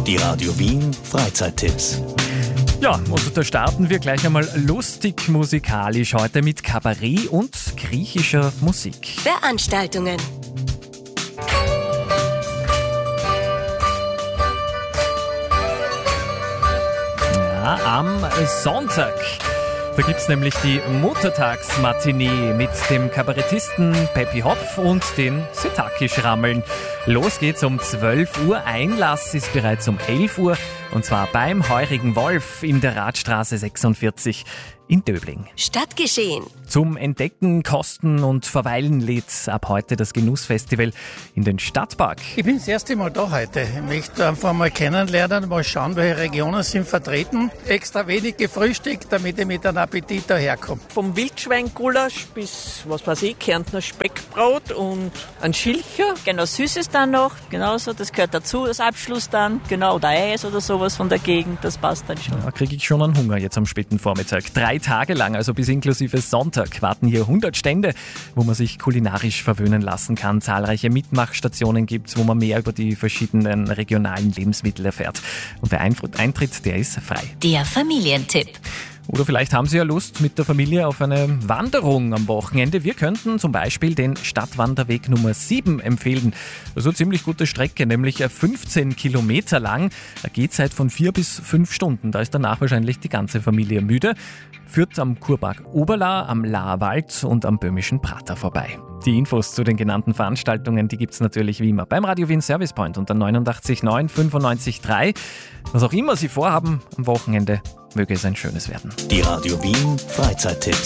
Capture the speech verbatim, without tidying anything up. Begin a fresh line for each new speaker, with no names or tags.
Die Radio Wien Freizeittipps.
Ja, und da starten wir gleich einmal lustig musikalisch heute mit Kabarett und griechischer Musik.
Veranstaltungen.
Ja, am Sonntag. Da gibt's nämlich die Muttertagsmatinee mit dem Kabarettisten Peppi Hopf und den Setaki-Schrammeln. Los geht's um zwölf Uhr, Einlass ist bereits um elf Uhr und zwar beim Heurigen Wolf in der Radstraße sechsundvierzig in Döbling.
Stadtgeschehen.
Zum Entdecken, Kosten und Verweilen lädt ab heute das Genussfestival in den Stadtpark.
Ich bin das erste Mal da heute. Ich möchte einfach mal kennenlernen, mal schauen, welche Regionen sind vertreten. Extra wenig gefrühstückt, damit ich mit einem Appetit daherkomme.
Vom Wildschweingulasch bis, was weiß ich, Kärntner Speckbrot und ein Schilcher.
Genau, Süßes dann noch, genauso, das gehört dazu, das Abschluss dann. Genau, oder Eis oder sowas von der Gegend, das passt dann schon.
Da kriege ich schon einen Hunger jetzt am späten Vormittag. Drei Tage lang, also bis inklusive Sonntag, warten hier hundert Stände, wo man sich kulinarisch verwöhnen lassen kann. Zahlreiche Mitmachstationen gibt es, wo man mehr über die verschiedenen regionalen Lebensmittel erfährt. Und der Eintritt, der ist frei.
Der Familientipp.
Oder vielleicht haben Sie ja Lust mit der Familie auf eine Wanderung am Wochenende. Wir könnten zum Beispiel den Stadtwanderweg Nummer sieben empfehlen. Das ist eine ziemlich gute Strecke, nämlich fünfzehn Kilometer lang. Eine Gehzeit von vier bis fünf Stunden. Da ist danach wahrscheinlich die ganze Familie müde. Führt am Kurpark Oberla, am Laarwald und am Böhmischen Prater vorbei. Die Infos zu den genannten Veranstaltungen, die gibt's natürlich wie immer beim Radio Wien Service Point unter neunundachtzig neun fünfundneunzig drei. Was auch immer Sie vorhaben am Wochenende, möge es ein schönes werden.
Die Radio Wien Freizeittipps.